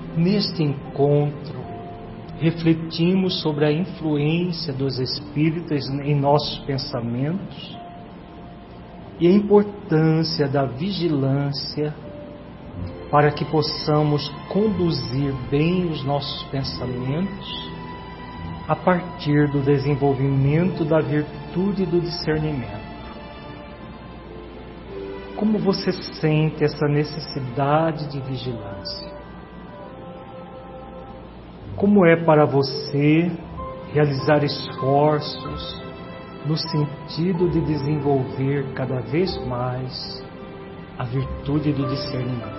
Neste encontro, refletimos sobre a influência dos espíritos em nossos pensamentos e a importância da vigilância para que possamos conduzir bem os nossos pensamentos a partir do desenvolvimento da virtude do discernimento. Como você sente essa necessidade de vigilância? Como é para você realizar esforços no sentido de desenvolver cada vez mais a virtude do discernimento?